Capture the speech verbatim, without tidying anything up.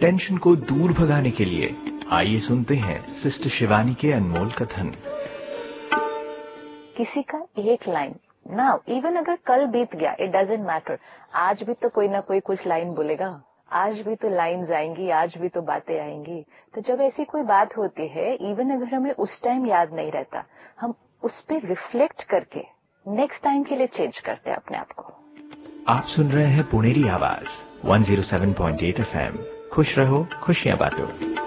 Tension को दूर भगाने के लिए आइए सुनते हैं सिस्टर शिवानी के अनमोल कथन। किसी का एक लाइन ना, इवन अगर कल बीत गया, इट डजेंट मैटर, आज भी तो कोई ना कोई कुछ लाइन बोलेगा, आज भी तो लाइन्स आएंगी, आज भी तो बातें आएंगी। तो जब ऐसी कोई बात होती है, इवन अगर हमें उस टाइम याद नहीं रहता, हम उस पर रिफ्लेक्ट करके नेक्स्ट टाइम के लिए चेंज करते हैं अपने आप को। आप सुन रहे हैं पुणेरी आवाज एक सौ सात पॉइंट आठ एफ एम। खुश रहो, खुशियां बांटो।